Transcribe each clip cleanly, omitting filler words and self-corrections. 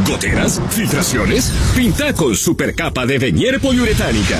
¿Goteras? ¿Filtraciones? Pinta con supercapa de Venier poliuretánica.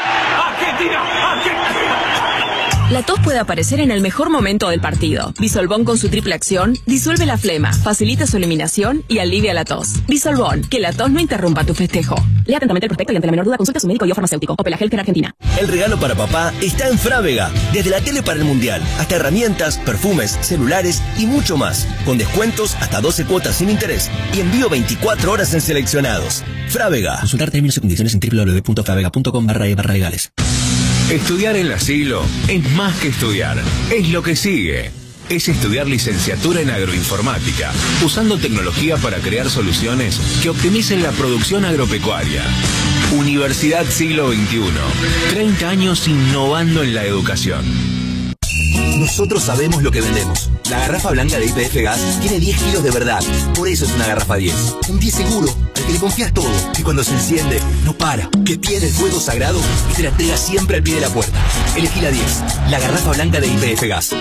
La tos puede aparecer en el mejor momento del partido. Bisolbón con su triple acción disuelve la flema, facilita su eliminación y alivia la tos. Bisolbón, que la tos no interrumpa tu festejo. Lea atentamente el prospecto y ante la menor duda consulta a su médico y o farmacéutico. Opel Healthcare Argentina. El regalo para papá está en Frávega. Desde la tele para el mundial, hasta herramientas, perfumes, celulares y mucho más. Con descuentos hasta 12 cuotas sin interés y envío 24 horas en seleccionados. Frávega. Consultar términos y condiciones en www.fravega.com/legales. Estudiar en la Siglo es más que estudiar, es lo que sigue. Es estudiar licenciatura en agroinformática, usando tecnología para crear soluciones que optimicen la producción agropecuaria. Universidad Siglo XXI, 30 años innovando en la educación. Nosotros sabemos lo que vendemos. La garrafa blanca de YPF Gas tiene 10 kilos de verdad. Por eso es una garrafa 10. Un 10 seguro, al que le confías todo. Que cuando se enciende, no para. Que tiene el fuego sagrado y te la entrega siempre al pie de la puerta. Elegí la 10. La garrafa blanca de YPF Gas.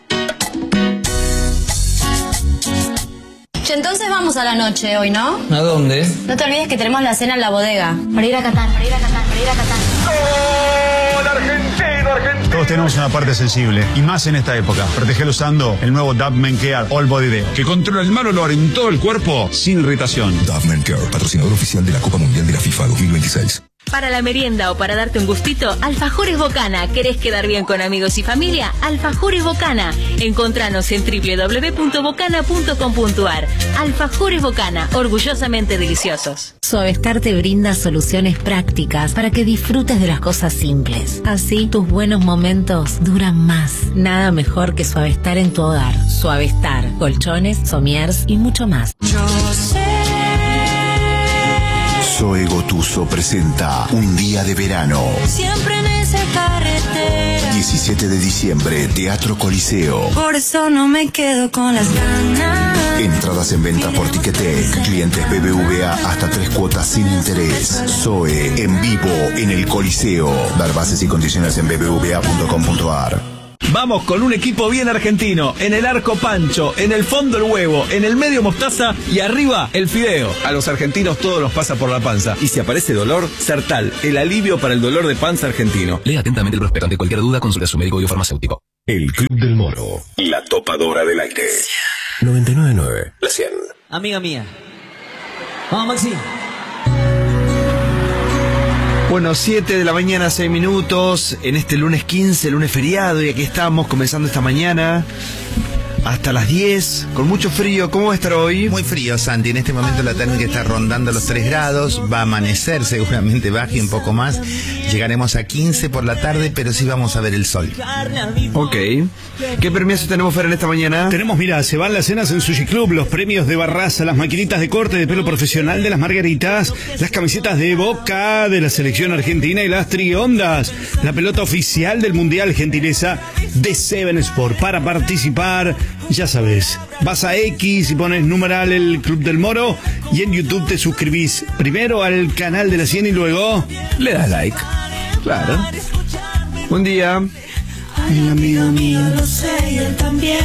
Entonces vamos a la noche hoy, ¿no? ¿A dónde? No te olvides que tenemos la cena en la bodega. Para ir a Qatar, para ir a Qatar, para ir a Qatar. ¡Gol argentino, argentino! Todos tenemos una parte sensible, y más en esta época. Protegelo usando el nuevo Dove Men Care All Body Deo, que controla el mal olor en todo el cuerpo sin irritación. Dove Men Care, patrocinador oficial de la Copa Mundial de la FIFA 2026. Para la merienda o para darte un gustito, Alfajores Bocana. ¿Querés quedar bien con amigos y familia? Alfajores Bocana. Encontranos en www.bocana.com.ar. Alfajores Bocana, orgullosamente deliciosos. Suavestar te brinda soluciones prácticas para que disfrutes de las cosas simples. Así, tus buenos momentos duran más. Nada mejor que Suavestar en tu hogar. Suavestar, colchones, somiers y mucho más. Yo sé. Zoe Gotuso presenta Un Día de Verano. Siempre en esa carretera. 17 de diciembre, Teatro Coliseo. Por eso no me quedo con las ganas. Entradas en venta por Ticketek. Clientes BBVA hasta 3 cuotas sin interés. Zoe en vivo en el Coliseo. Dar bases y condiciones en bbva.com.ar. Vamos con un equipo bien argentino. En el arco Pancho, en el fondo el huevo, en el medio mostaza y arriba el fideo. A los argentinos todo nos pasa por la panza. Y si aparece dolor, Sertal, el alivio para el dolor de panza argentino. Lea atentamente el prospecto. Ante cualquier duda, consulte a su médico y o farmacéutico. El Club del Moro, la topadora del aire. 99.9, la 100. Amiga mía. Vamos, Maxi. Bueno, 7 de la mañana, 6 minutos, en este lunes 15, lunes feriado, y aquí estamos comenzando esta mañana hasta las 10, con mucho frío. ¿Cómo va a estar hoy? Muy frío, Santi. En este momento la térmica está rondando los 3 grados, va a amanecer, seguramente baje un poco más. Llegaremos a 15 por la tarde, pero sí vamos a ver el sol. Ok. ¿Qué premios tenemos para esta mañana? Tenemos, mira, se van las cenas en Sushi Club, los premios de Barraza, las maquinitas de corte de pelo profesional de las Margaritas, las camisetas de Boca de la selección argentina y las triondas, la pelota oficial del Mundial, gentileza de Seven Sport. Para participar, ya sabes, vas a X y pones numeral el Club del Moro y en YouTube te suscribís primero al canal de la 100 y luego le das like. Claro. Buen día. Ay, amigo mío, lo sé, y él también.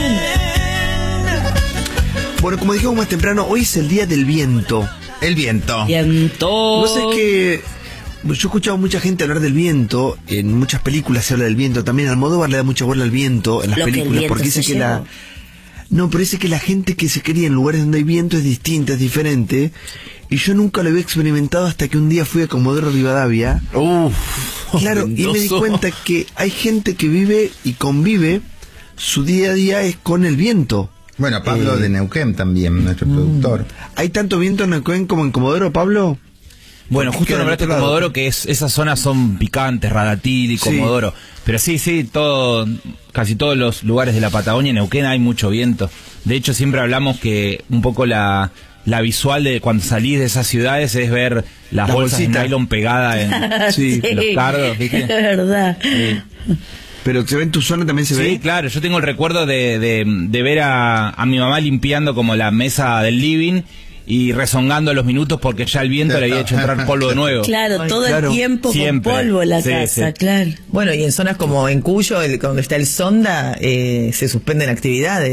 Bueno, como dijimos más temprano, hoy es el día del viento. El viento. Viento. No sé qué. Yo he escuchado mucha gente hablar del viento. En muchas películas se habla del viento. También Almodóvar le da mucha bola al viento en las películas. Porque dice que la. No, pero dice que la gente que se cría en lugares donde hay viento es distinta, es diferente. Y yo nunca lo había experimentado hasta que un día fui a Comodoro Rivadavia. Claro, y me di cuenta que hay gente que vive y convive, su día a día es con el viento. Bueno, Pablo de Neuquén también, nuestro productor. ¿Hay tanto viento en Neuquén como en Comodoro, Pablo? Bueno, justo nombraste Comodoro, que esas zonas son picantes, Radatili, Comodoro. Sí. Pero sí, casi todos los lugares de la Patagonia, en Neuquén hay mucho viento. De hecho, siempre hablamos que un poco la visual de cuando salís de esas ciudades es ver las bolsas de nylon pegadas en los cardos, ¿viste? Es verdad. Sí. Pero se ve en tu zona también se ve. Sí, claro, yo tengo el recuerdo de ver a mi mamá limpiando como la mesa del living y rezongando a los minutos porque ya el viento le había hecho entrar polvo de nuevo. Claro, todo el tiempo siempre. Con polvo en la casa, claro. Bueno, y en zonas como en Cuyo, donde está el Sonda, se suspenden actividades.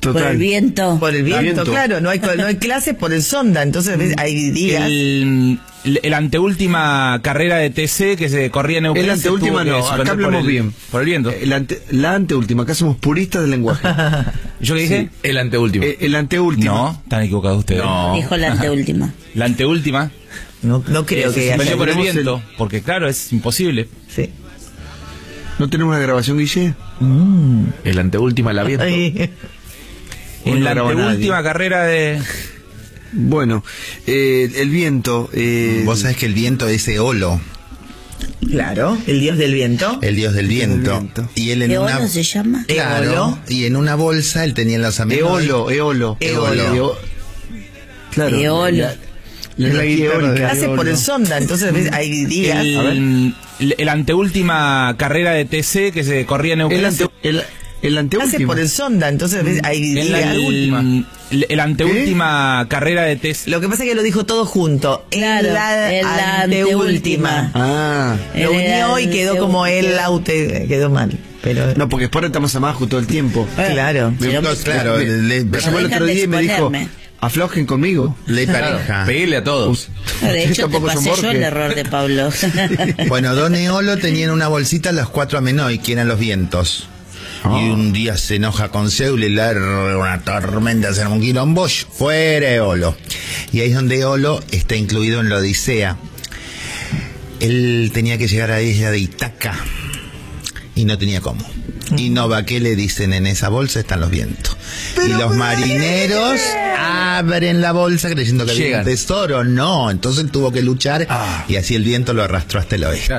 Total. Por el viento. Por el viento, claro. No hay clases por el sonda. Entonces hay días. El anteúltima carrera de TC que se corría en Neuquén. El anteúltima no, acá hablamos bien. Por el viento. La anteúltima, acá somos puristas del lenguaje. ¿Yo qué dije? Sí. El anteúltimo. El anteúltimo. No, están equivocados ustedes. No. Dijo la anteúltima. La anteúltima. No creo que se por el tenemos viento, porque claro, es imposible. Sí. ¿No tenemos una grabación, Guille? El anteúltima la viento. En la anteúltima carrera de... Bueno, el viento... Vos sabés que el viento es Eolo. Claro, el dios del viento. El dios del viento. Y él en ¿Eolo se llama? Claro. Eolo. Y en una bolsa él tenía en los amigos. Eolo. Claro. Eolo. La guitarra Hace por el sonda, entonces hay días. El anteúltima carrera de TC que se corría en Neuquén. El anteúltimo. Hace por el sonda, entonces hay días. El anteúltima carrera de TC. Lo que pasa es que lo dijo todo junto. Claro, la anteúltima. Ah. Lo unió y quedó como quedó mal. Pero no, porque después estamos abajo todo el tiempo. Claro. Me llamó el otro día y me dijo, aflojen conmigo. Ley pareja. Peguele a todos. De hecho, te pasé yo el error de Pablo. Bueno, Don Eolo tenía en una bolsita los 4 Amenoi, que eran los vientos. Y un día se enoja con Zeus, le larga una tormenta, se arma un quilombo, fuera Eolo. Y ahí es donde Eolo está incluido en la Odisea. Él tenía que llegar a la isla de Itaca y no tenía cómo. Y Nova, ¿qué le dicen? En esa bolsa están los vientos. Y los marineros abren la bolsa creyendo que había un tesoro. No, entonces él tuvo que luchar y así el viento lo arrastró hasta el oeste.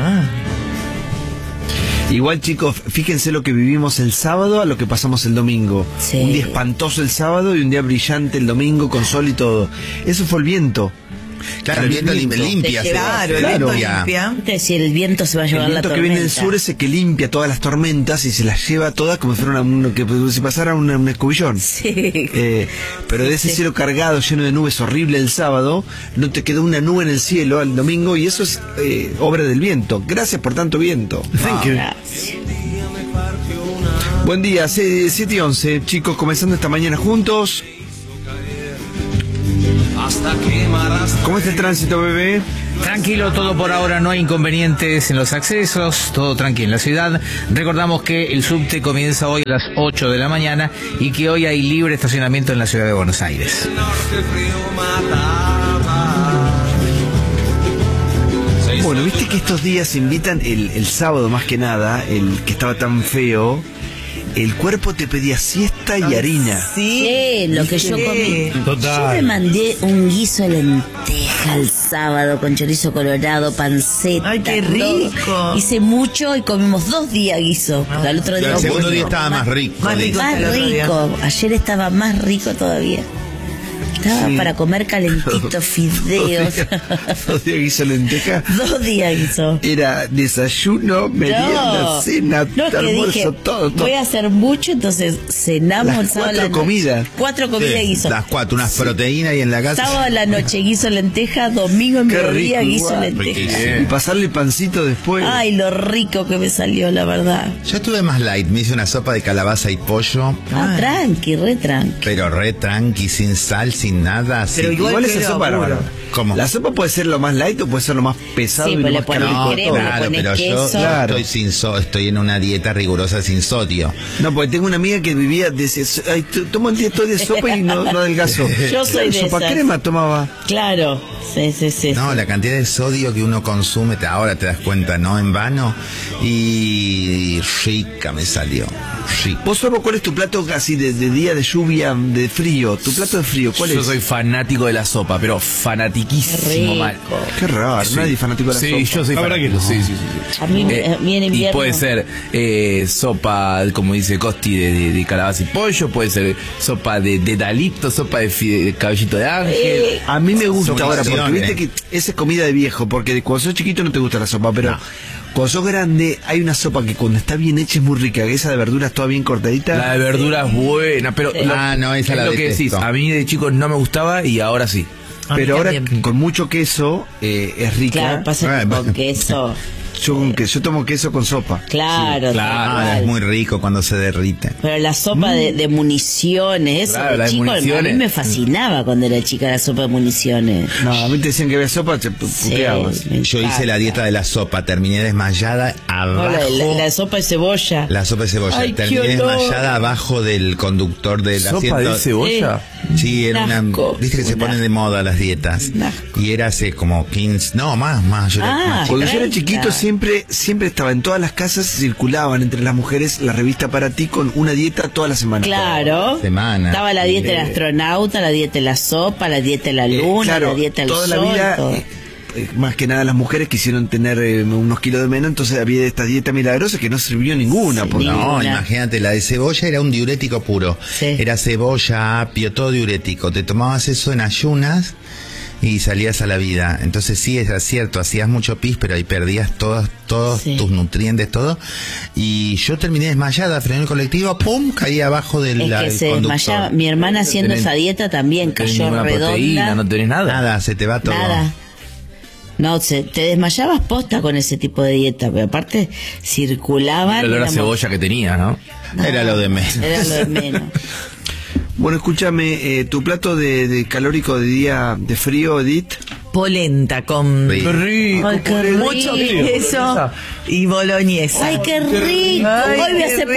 Igual, chicos, fíjense lo que vivimos el sábado a lo que pasamos el domingo. Sí. Un día espantoso el sábado y un día brillante el domingo con sol y todo. Eso fue el viento. Claro, el viento limpia. Claro, el viento limpia. Si el viento se va a llevar la tormenta. El viento que viene del sur es el que limpia todas las tormentas y se las lleva todas como si fuera que si pasara un escobillón. Sí. Pero de ese cielo cargado, lleno de nubes, horrible el sábado, no te quedó una nube en el cielo el domingo y eso es obra del viento. Gracias por tanto viento. Gracias. Buen día, 7:11, chicos, comenzando esta mañana juntos. ¿Cómo está el tránsito, bebé? Tranquilo, todo por ahora, no hay inconvenientes en los accesos, todo tranquilo en la ciudad. Recordamos que el subte comienza hoy a las 8 de la mañana y que hoy hay libre estacionamiento en la ciudad de Buenos Aires. Bueno, viste que estos días invitan, el sábado más que nada, el que estaba tan feo, el cuerpo te pedía siesta y harina. Sí, lo que yo comí. Total. Yo me mandé un guiso de lenteja el sábado con chorizo colorado, panceta. ¡Ay, qué rico! Hice mucho y comimos 2 días guiso. Al otro día. El segundo día estaba más rico. Más rico. Ayer estaba más rico todavía. Estaba para comer calentitos, fideos. 2 días guiso lenteja. 2 días guiso. Era desayuno, merienda, cena, almuerzo, dije, todo. Voy a hacer mucho, entonces cenamos el sábado. 4 comidas. 4 comidas guiso. Las 4, unas proteínas y en la casa. Sábado a la noche guiso lenteja, domingo en mediodía guiso lenteja. Y pasarle pancito después. Ay, lo rico que me salió, la verdad. Yo estuve más light, me hice una sopa de calabaza y pollo. Tranqui, re tranqui. Pero re tranqui, sin sal, sin nada. Pero igual esa sopa no. ¿Cómo? La sopa puede ser lo más light o puede ser lo más pesado y lo más calórico. Claro, pero yo estoy en una dieta rigurosa sin sodio. No, porque tengo una amiga que vivía tomo un día todo de sopa y no adelgazo. Yo soy de sopa esas. Crema tomaba. Claro, sí. No, la cantidad de sodio que uno consume, ahora te das cuenta, ¿no? En vano. Y rica me salió. Rica. ¿Vos, Sorbo, cuál es tu plato casi de día de lluvia, de frío? ¿Tu plato de frío cuál es? Yo soy fanático de la sopa, pero fanatiquísimo mal. Qué raro, nadie es fanático de la sopa. Sí, yo soy fanático. Sí. A mí en invierno. Y puede ser sopa, como dice Costi, de calabaza y pollo, puede ser sopa de dalito, sopa de cabellito de ángel. A mí me gusta ahora, porque viste que esa es comida de viejo, porque cuando sos chiquito no te gusta la sopa, pero cuando sos grande hay una sopa que cuando está bien hecha es muy rica, esa de verduras toda bien cortadita. La de verduras buena, pero no, esa es lo que decís. A mí de chico no me gustaba y ahora sí. Pero ahora con mucho queso es rica. Claro, pasa con queso. Yo tomo queso con sopa. Claro, Claro, es muy rico cuando se derrite. Pero la sopa de municiones, eso Claro, de la de chico, municiones. a mí me fascinaba cuando era chica la sopa de municiones. No, a mí te decían que había sopa, te puteabas. Yo hice la dieta de la sopa, terminé desmayada No, abajo. la sopa de cebolla. La sopa de cebolla. Ay, qué Terminé olor. desmayada abajo del conductor del ¿Sopa asiento. de cebolla? Sí, era Un una. asco. Viste que se ponen de moda las dietas. Y era hace como 15. No, más. Yo era más Cuando chico. yo era chiquito siempre estaba en todas las casas, circulaban entre las mujeres la revista Para Ti con una dieta toda la semana. Claro. Semana. Estaba la dieta del astronauta, la dieta de la sopa, la dieta de la luna, Claro, la dieta del toda sol. la vida, todo. más que nada las mujeres quisieron tener unos kilos de menos, entonces había esta dieta milagrosa que no sirvió ninguna. Porque No, imagínate, la de cebolla era un diurético puro. Era cebolla, apio, todo diurético. Te tomabas eso en ayunas y salías a la vida. Entonces sí, es cierto, hacías mucho pis, pero ahí perdías todos tus nutrientes, todo. Y yo terminé desmayada, frené el colectivo, pum, caí abajo del Es que del se conductor. desmayaba. Mi hermana haciendo esa dieta también cayó redonda. no tenés nada. Nada, se te va todo. Nada. No, te desmayabas posta con ese tipo de dieta, pero aparte circulaban. El olor a éramos- cebolla que tenía, ¿no? Era lo de menos. Era lo de menos. Bueno, escúchame, tu plato de calórico de día de frío, Edith. Polenta con Qué rico. Ay, qué rico. mucho queso y boloñesa. Ay, qué rico. Ay, Hoy voy a qué hacer rico.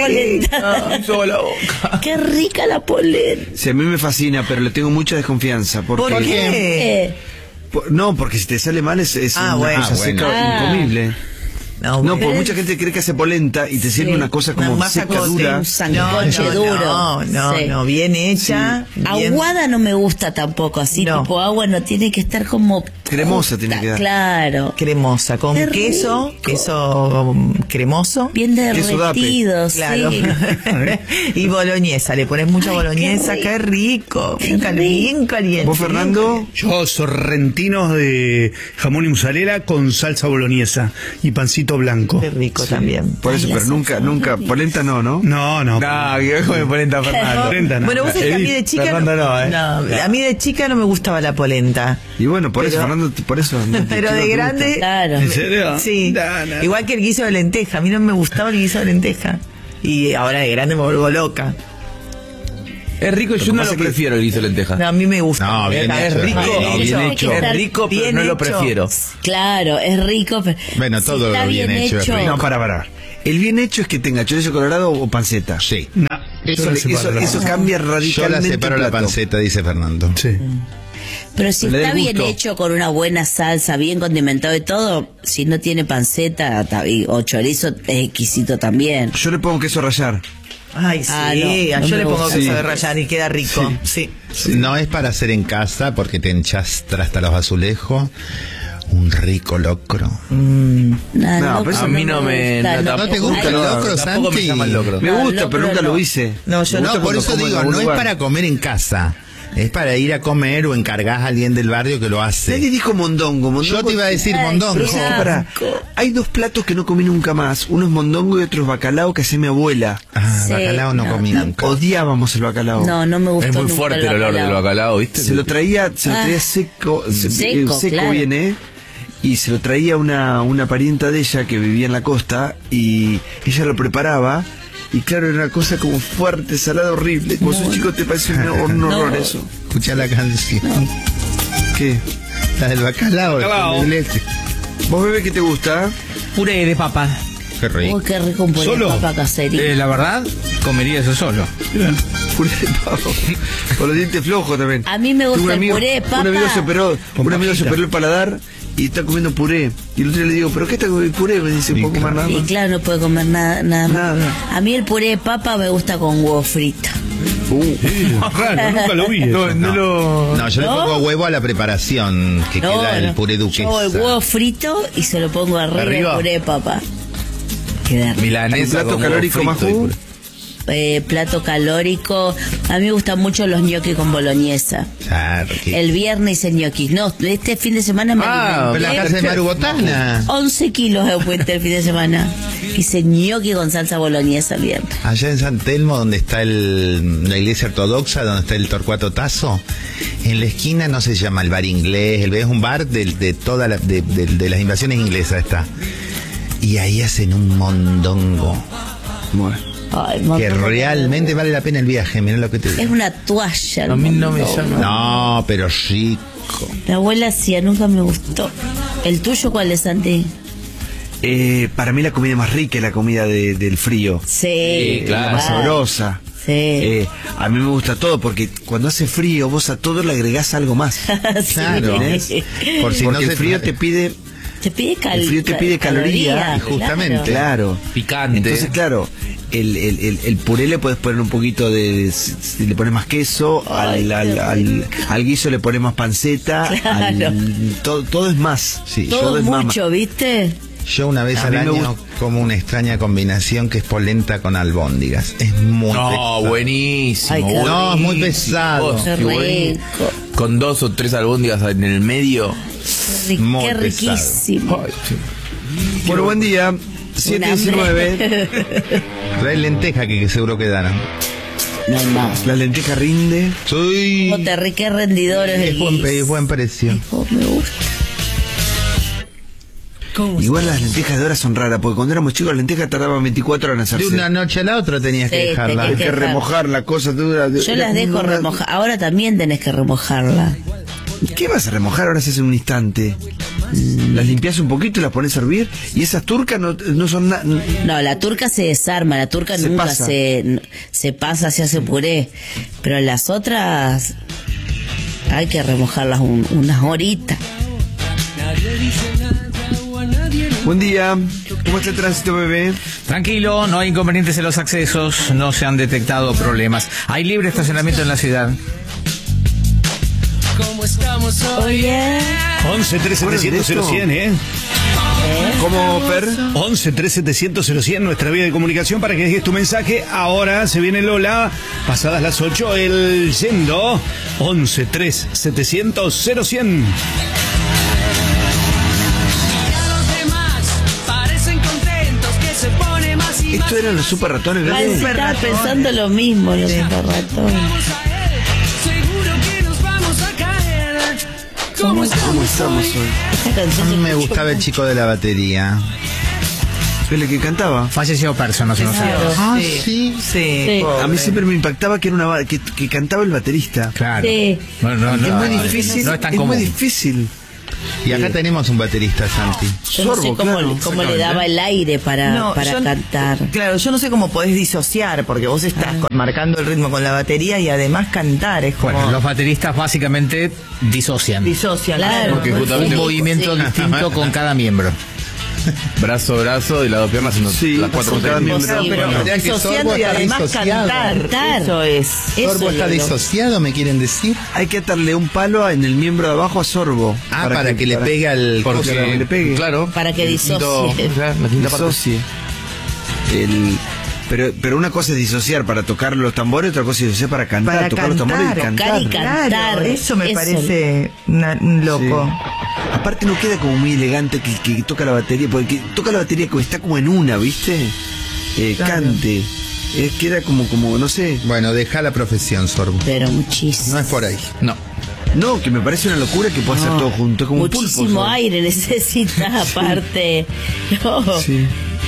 polenta. Qué rica la polenta. Sí, a mí me fascina, pero le tengo mucha desconfianza. Porque, ¿Por qué? No, porque si te sale mal es una bueno. cosa seca incomible. No, No, porque mucha gente cree que hace polenta y te sirve una cosa como Una masa seca, cote, dura. Un sancoche duro. No, bien hecha. bien- Aguada no me gusta tampoco, así tipo agua no tiene que estar como cremosa, tiene que dar. Claro. Cremosa, con Qué queso, rico. queso cremoso. Bien Queso dape. derretido, Claro. sí. Y boloñesa, le pones mucha boloñesa, qué rico. Bien caliente. ¿Vos, Fernando? Yo, sorrentinos de jamón y mozzarella con salsa boloñesa y pancito blanco. Qué rico también. Por eso, pero nunca, polenta no, ¿no? No. No, que come polenta Fernando. Polenta no. Bueno, vos sabés que a mí de chica Fernando no, no, a mí de chica no me gustaba la polenta. Y bueno, por eso, Pero- Fernando, por eso. no te- Pero no de te grande. gusta. Claro. ¿En serio? Sí. No. Igual que el guiso de lenteja. A mí no me gustaba el guiso de lenteja. Y ahora de grande me vuelvo loca. Es rico, yo no lo prefiero el guiso de lenteja. No, a mí me gusta. No, bien Es hecho, rico, bien hecho. es rico, pero Bien no lo hecho. prefiero. Claro, es rico. Pero Bueno, si todo está lo bien hecho es rico. No, para. El bien hecho es que tenga chorizo colorado o panceta. Sí. No, Eso, yo la separo, eso la- cambia Yo radicalmente. la separo el la plato. panceta, dice Fernando. Sí. Pero si Le da está el bien gusto. hecho con una buena salsa, bien condimentado y todo, si no tiene panceta o chorizo, es exquisito también. Yo le pongo queso rallar. Ay, sí. Ah, no, yo no le me pongo gusta. queso Sí. de rallar y queda rico. Sí. No es para hacer en casa porque te enchastra hasta los azulejos. Un rico locro. No, pero eso A mí no me... gusta, ¿No te gusta el locro, Tampoco me Santi? llama el locro. Me No, gusta, no, pero nunca no. lo hice. No, yo Me No, gusta por cuando eso como en digo, algún no es lugar. para comer en casa. Es para ir a comer o encargás a alguien del barrio que lo Nadie hace. dijo mondongo. Yo te iba a decir Ay, mondongo. Pero sí, pará. Hay dos platos que no comí nunca más. Uno es mondongo y otro es bacalao que hacía mi abuela. Ah, Sí, bacalao no no, comí no. nunca. Odiábamos el bacalao. no me gustó Es muy nunca fuerte el olor del bacalao, ¿viste? Se lo traía Ah. seco, Seco, seco claro. viene. Y se lo traía una parienta de ella que vivía en la costa y ella lo preparaba. Y claro, era una cosa como fuerte, salada, horrible. Como sos chico te parece un horror eso. Escucha la canción. ¿Qué? La del bacalao. Bacalao. el leche. ¿Vos, bebé, qué te gusta? Puré de papa. Qué rico. Uy, qué rico un puré de ¿Solo? papa caserito. La verdad, comería eso solo. Puré de papa. Con los dientes flojos también. A mí me gusta Tuve un el puré de papa. Un amigo se operó, Con un amigo se pajita. operó el paladar y está comiendo puré. Y el otro día le digo, ¿pero qué está comiendo puré? Me dice, ¿puedo comer nada Y más? claro, no puede comer nada más. Nada. A mí el puré de papa me gusta con huevo frito. Raro, nunca lo vi. eso. No, yo le pongo huevo a la preparación que queda el puré duquesa. Yo el huevo frito y se lo pongo arriba del Arriba. puré de papa. Queda rico. Milanesa ¿El plato con calórico huevo más frito y jugo? puré. Plato calórico. A mí me gustan mucho los gnocchi con boloñesa. Claro, que- El viernes hice gnocchi. No, este fin de semana me pero la casa de Maru Botana. 11 kilos de vuelta el fin de semana. Hice gnocchi con salsa boloñesa el viernes. Allá en San Telmo, donde está la iglesia ortodoxa, donde está el Torcuato Tazo, en la esquina no se llama el bar inglés, es un bar de las invasiones inglesas está. y ahí hacen un mondongo. Bueno. Ay, Que realmente vale la pena el viaje, mirá lo que te digo. Es una toalla. A mí no me llama. No, pero rico. La abuela hacía, nunca me gustó. ¿El tuyo cuál es, Santi? Para mí la comida más rica es la comida del frío. Sí, claro. La más sabrosa. Sí. A mí me gusta todo porque cuando hace frío vos a todo le agregás algo más. Sí. Claro. Por si porque no el frío te pide... el frío te pide caloría, justamente. Claro. Picante. Entonces, claro, el puré le puedes poner un poquito de... Si le pones más queso, al guiso le pones más panceta, Claro. todo es más. Sí, Todo es mucho, más. ¿viste? Yo una vez A al mí me año como una extraña combinación que es polenta con albóndigas. Es muy pesado. Buenísimo. Ay, qué No, es muy pesado. Qué rico. Con 2 o 3 albóndigas en el medio. Muy Qué pesado. riquísimo. Bueno, buen día. 7:19. Trae lenteja que seguro quedaron. No hay más. La lenteja rinde. Soy... Qué rendidor es el Es buen precio. me gusta. Igual las lentejas de ahora son raras, porque cuando éramos chicos las lentejas tardaban 24 horas en hacerse. De una noche a la otra tenías que Sí, dejarla. Hay que remojar la cosa. Yo las dejo remojar. Ahora también tenés que remojarla. ¿Qué vas a remojar? Ahora se hace en un instante. Las limpias un poquito y las pones a hervir. Y esas turcas no son nada. No, la turca se desarma, la turca Se nunca pasa. se pasa, se hace puré. Pero las otras hay que remojarlas unas horitas. Buen día. ¿Cómo está el tránsito, bebé? Tranquilo, no hay inconvenientes en los accesos, no se han detectado problemas. Hay libre estacionamiento en la ciudad. ¿Cómo estamos hoy? 11 3700 100, ¿eh? ¿Cómo, Per? 11 3700 100, nuestra vía de comunicación para que dejes tu mensaje. Ahora se viene Lola, pasadas las 8, el yendo. 11 3700 100. Esto eran los super ratones, ¿verdad? Ay, estaba pensando lo mismo, los super ratones. ¿Cómo estamos hoy? A mí me gustaba el chico de la batería. ¿El que cantaba? Falleció persona hace unos años. Ah, sí. Sí. A mí siempre me impactaba que era que cantaba el baterista. Claro. Sí. No, Es muy difícil. No es tan muy común. difícil. Y acá tenemos un baterista, Santi. Yo no sé Sorbo, cómo, claro. cómo le daba el aire para No, yo- cantar. Claro, yo no sé cómo podés disociar, porque vos estás marcando el ritmo con la batería y además cantar es como... Bueno, los bateristas básicamente disocian. disocian. Claro. Porque justamente Un movimiento Sí. distinto con cada miembro. brazo y las dos piernas haciendo las 4 con cada rotaciones. miembro. Claro, pero O sea que disociando Sorbo y está además disociado. cantar. Eso es. ¿Sorbo está disociado, me quieren decir? Hay que atarle un palo en el miembro de abajo a Sorbo. Para que le pegue al... Para que le pegue. Claro. Para que disocie. La quinta parte. Disocie. Pero una cosa es disociar para tocar los tambores, otra cosa es disociar para cantar, Para tocar los tambores y cantar, cantar. y cantar. Claro, eso me Eso. parece un loco. Sí. Aparte no queda como muy elegante que toca la batería, porque el que toca la batería como está como en una, ¿viste? Claro. Cante. Queda como, no sé. Bueno, deja la profesión, Sorbo. Pero muchísimo. No es por ahí. No. No, que me parece una locura que pueda hacer todo junto. Es como un Muchísimo pulpo, Sorbo. aire necesitas aparte. No. Sí.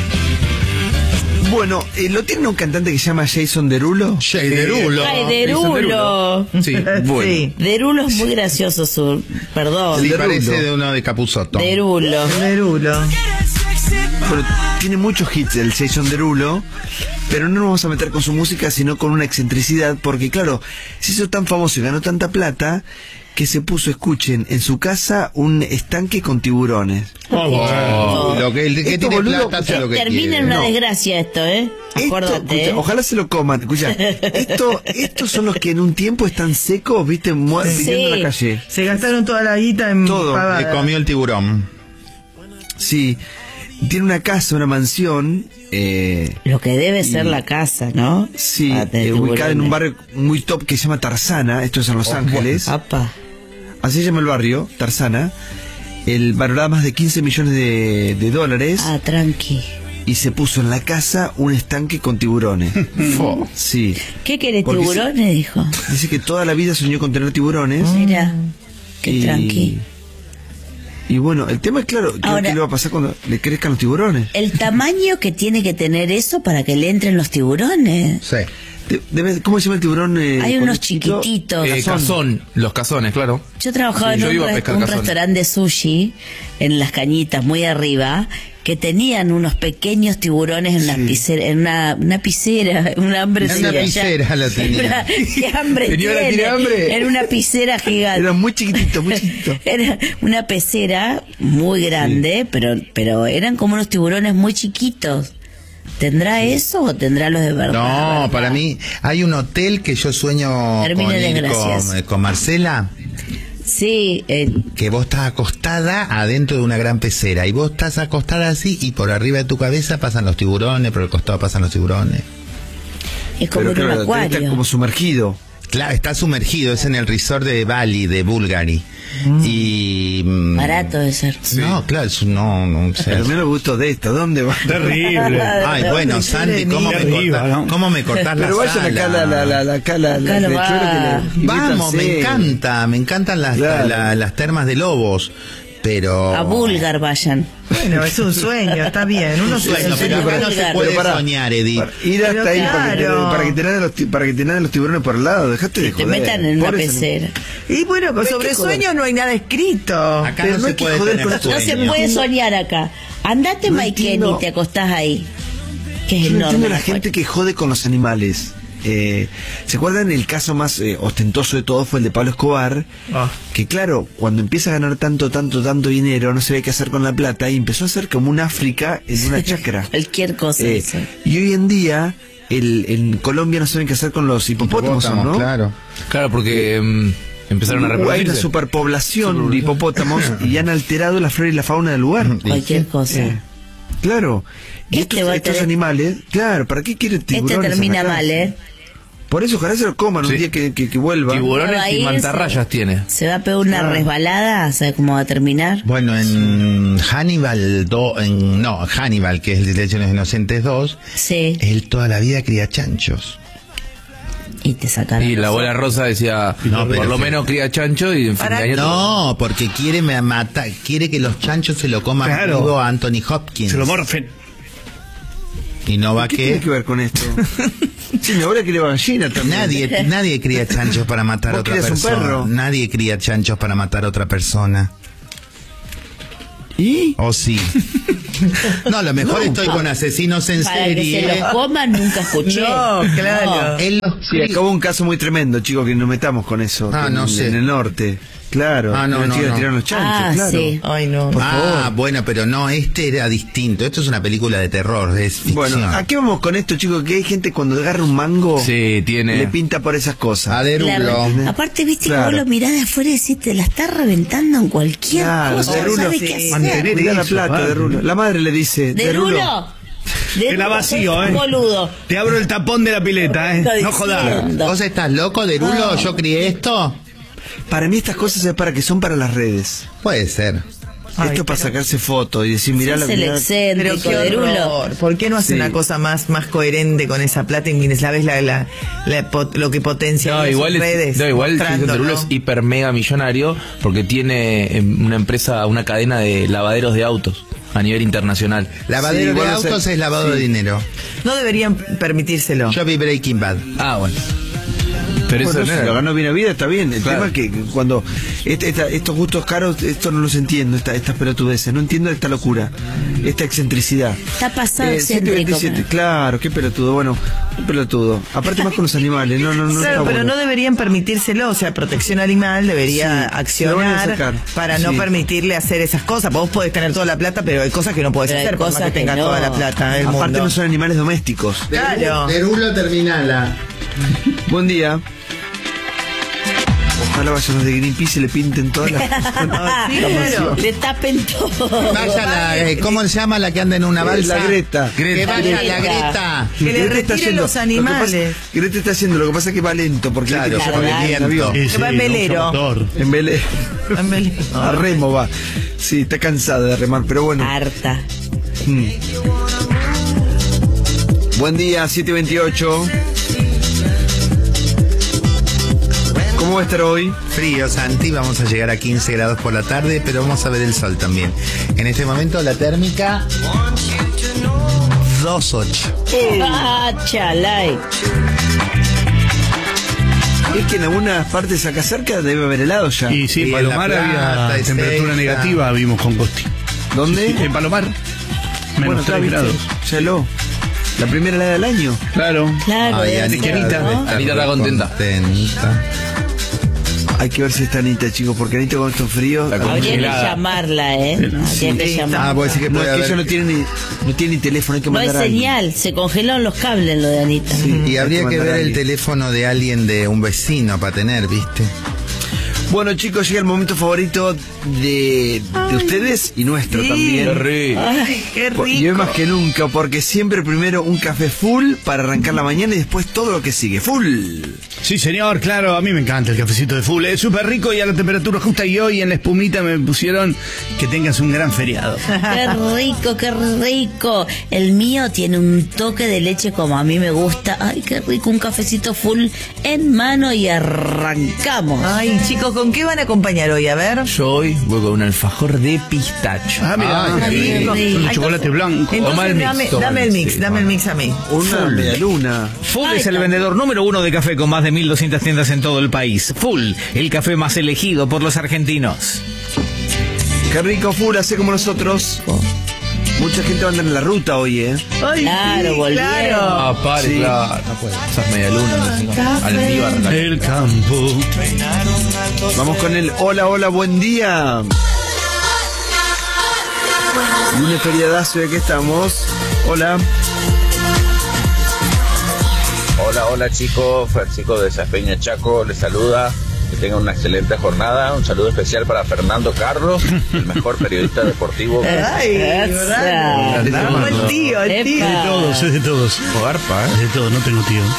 Bueno, ¿lo tiene un cantante que se llama Jason Derulo? Derulo. Ay, Derulo. Sí, bueno. Sí. Derulo es muy gracioso perdón. Sí, Derulo. parece de uno de Capusotto. Derulo. Derulo. Pero tiene muchos hits el Jason Derulo, pero no nos vamos a meter con su música, sino con una excentricidad, porque claro, se hizo tan famoso y ganó tanta plata que se puso, escuchen, en su casa un estanque con tiburones. Lo que el que Esto, tiene boludo, plata hace lo que Termina quiere. en una No. desgracia esto, ¿eh? Esto, Acuérdate. escucha, ojalá se lo coman. Escucha, estos son los que en un tiempo están secos, viste, viviendo en la calle. Se gastaron toda la guita en Todo. pavadas. Le comió el tiburón. Sí, tiene una casa, una mansión. Lo que debe ser la casa, ¿no? Sí, Para tener ubicada en un tiburones. barrio muy top que se llama Tarzana, esto es en Los Ángeles. Apa. Así se llama el barrio, Tarzana. El valoraba más de 15 millones de dólares. Ah, tranqui. Y se puso en la casa un estanque con tiburones. Sí. ¿Qué querés, Porque tiburones? Dijo. Dice que toda la vida soñó con tener tiburones. Mira, qué y, tranqui. Y bueno, el tema es claro, ¿qué le va a pasar cuando le crezcan los tiburones? El tamaño que tiene que tener eso para que le entren los tiburones. Sí. ¿Cómo se llama el tiburón? Hay unos chiquititos. Cazón, los cazones, claro. Yo trabajaba en un restaurante de sushi en Las Cañitas, muy arriba, que tenían unos pequeños tiburones en una piscera, un hambre. En una piscera la tenía. ¿Qué hambre tiene? Hambre. Era una piscera gigante. Era muy chiquitito, muy chiquitito. Era una pecera muy grande, pero eran como unos tiburones muy chiquitos. ¿Tendrá eso o tendrá los de verdad? No, para mí hay un hotel que yo sueño con Marcela. Sí. Que vos estás acostada adentro de una gran pecera y vos estás acostada así y por arriba de tu cabeza pasan los tiburones, por el costado pasan los tiburones. Es como un acuario. Está como sumergido. Claro, está sumergido, es en el resort de Bali, de Bulgari. Y barato de ser. No, claro, no sé. Pero me lo gustó de esto, ¿dónde va? Terrible. Ay, bueno, Sandy, ¿cómo me cortás la sala? Pero vayan Vamos, me encantan las termas de Lobos. Pero a Bulgar vayan. Bueno, es un sueño, está bien. Uno sueña, pero acá no se puede soñar, Edith. Ir hasta ahí para que te naden los tiburones por el lado. Dejate de joder. Te metan en una pecera. Y bueno, sobre sueños no hay nada escrito. Acá no se puede tener sueños. No se puede soñar acá. Andate, Maiken, y te acostás ahí. Que es enorme. Entiendo la gente que jode con los animales. ¿Se acuerdan? El caso más ostentoso de todo fue el de Pablo Escobar, que claro, cuando empieza a ganar tanto dinero, no sabía qué hacer con la plata y empezó a hacer como un África en una chacra. Cualquier cosa. Y hoy en día en Colombia no saben qué hacer con los hipopótamos, ¿no? Claro, porque empezaron a reproducirse. Hay una superpoblación de hipopótamos y han alterado la flora y la fauna del lugar. Cualquier cosa. Claro. Y estos animales, claro, ¿para qué quiere tiburones? Termina mal, Por eso ojalá se lo coman un día que vuelva. Tiburones y mantarrayas tiene. Se va a pegar una resbalada, ¿sabes cómo va a terminar? Bueno, en Hannibal, Hannibal, que es el de Leyendas Inocentes 2, él toda la vida cría chanchos. Y te sacaron. Y la abuela Rosa decía, por lo menos cría chancho y en fin de año. No, porque quiere que los chanchos se lo coman vivo a Anthony Hopkins. Se lo morfen. Y no va ¿Qué tiene que ver con esto? Sí, mi abuela quiere gallina también. Nadie cría chanchos para matar a otra persona. Un perro? Nadie cría chanchos para matar a otra persona. ¿Y? ¿O sí? No, a lo mejor estoy con asesinos en para serie. Que se los coman nunca escuché. No, claro. Sí, acabó un caso muy tremendo, chicos, que nos metamos con eso. No sé. En el norte. Claro. Tiraron los chanchos, claro. Sí. Ay, no. Bueno, pero no, este era distinto. Esto es una película de terror, es ficción. Bueno, ¿a qué vamos con esto, chicos? Que hay gente cuando agarra un mango le pinta por esas cosas. A Derulo. Aparte, viste que vos lo mirás de afuera y decís, te la estás reventando en cualquier cosa. Derulo, no sabes qué hacer. mantener la plata, Derulo. La madre le dice, Derulo. Te la vacío, boludo. Te abro el tapón de la pileta, No jodas. ¿Vos estás loco, Derulo? ¿Yo crié esto? Para mí estas cosas es para que son para las redes. Puede ser. Esto es para sacarse fotos y decir, mirá la Pero qué horror. ¿Por qué no hace una cosa más coherente con esa plata y sabes lo que potencia en sus redes? Igual Derulo es hiper mega millonario porque tiene una empresa, una cadena de lavaderos de autos a nivel internacional. Lavadero de autos es lavado de dinero. No deberían permitírselo. Yo vi Breaking Bad. Bueno. Pero eso si lo ganó bien a vida, está bien. El tema es que cuando estos gustos caros, esto no los entiendo, estas pelotudeces, no entiendo esta locura, esta excentricidad. Está pasado excéntrico. Claro, qué pelotudo, bueno, qué pelotudo. Aparte más con los animales, no claro, está pero bueno. no deberían permitírselo, o sea, Protección Animal debería accionar para no permitirle hacer esas cosas. Vos podés tener toda la plata, pero hay cosas que no podés hacer, por más que tengas toda la plata del mundo. Aparte no son animales domésticos. Claro. Derulo terminala. Buen día. Ojalá vayan los de Greenpeace y le pinten todas las le tapen todo. Vaya ¿cómo se llama la que anda en una balsa? La Greta. Que vaya la Greta. Que le retiren los animales. Greta está haciendo, lo que pasa es que va lento, porque claro, que va en velero. En velero. A remo va. Sí, está cansada de remar, pero bueno. Harta. Buen día, 7:28. ¿Cómo va a estar hoy? Frío, Santi, vamos a llegar a 15 grados por la tarde, pero vamos a ver el sol también. En este momento la térmica 2.8. Chalay. Es que en algunas partes acá cerca debe haber helado ya. Y sí, en Palomar había temperatura negativa, vimos con Costi. ¿Dónde? Sí, en Palomar. Menos 3 grados. Ya heló. La primera helada del año. Claro. Ay, Anita está contenta. Hay que ver si está Anita, chicos, porque Anita con estos fríos... Habría que llamarla, Habría que llamarla. Puede ser que no, es que ella no tiene ni teléfono, hay que mandar no hay señal, se congelaron los cables en lo de Anita. Sí, y habría que ver el teléfono de alguien, de un vecino, para tener, ¿viste? Bueno, chicos, llega el momento favorito de ustedes y nuestro también. Qué rico. Ay, qué rico. Y hoy más que nunca, porque siempre primero un café full para arrancar la mañana y después todo lo que sigue. Full. Sí, señor, claro, a mí me encanta el cafecito de full. Es súper rico y a la temperatura justa. Y hoy en la espumita me pusieron que tengas un gran feriado. Qué rico, qué rico. El mío tiene un toque de leche como a mí me gusta. Ay, qué rico, un cafecito full en mano y arrancamos. Ay, chicos, ¿con qué van a acompañar hoy? A ver. Yo hoy voy con un alfajor de pistacho. Ah, mira, un chocolate blanco. Entonces, dame el mix a mí. Una medialuna. Full es el vendedor número 1 de café con más de 1.200 tiendas en todo el país. Full, el café más elegido por los argentinos. Qué rico Full, hace como nosotros. Mucha gente va a andar en la ruta hoy, Ay, claro, volvieron. Claro, no puede. Esas medialunas, almíbar. El campo. Vamos con el hola, buen día. Lunes feriadazo, y aquí estamos. Hola. Hola chicos, Francisco de Saspeña Chaco les saluda. Que tengan una excelente jornada. Un saludo especial para Fernando Carlos, el mejor periodista deportivo. Ay, ¿verdad? El tío. Es de todos. Garpa, Es de todos, no tengo tío.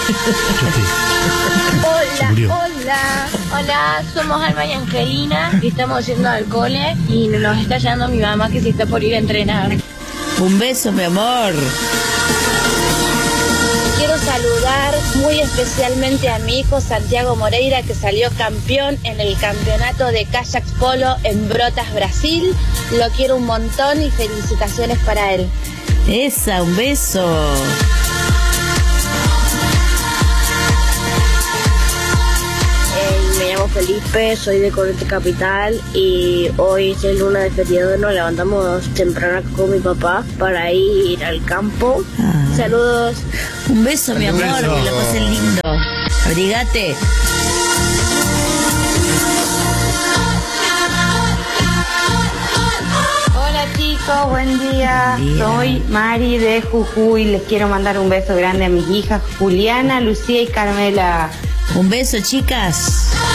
Hola, somos Alma y Angelina y estamos yendo al cole y nos está llamando mi mamá que se está por ir a entrenar. Un beso, mi amor. Quiero saludar muy especialmente a mi hijo Santiago Moreira, que salió campeón en el campeonato de kayak polo en Brotas, Brasil. Lo quiero un montón y felicitaciones para él. Un beso. Me llamo Felipe, soy de Corrientes Capital y hoy es el lunes de feriado. Nos levantamos temprano con mi papá para ir al campo. Saludos. Un beso, mi amor, que lo pasen lindo. Abrigate. Hola chicos, buen día. Soy Mari de Jujuy. Les quiero mandar un beso grande a mis hijas Juliana, Lucía y Carmela. Un beso, chicas.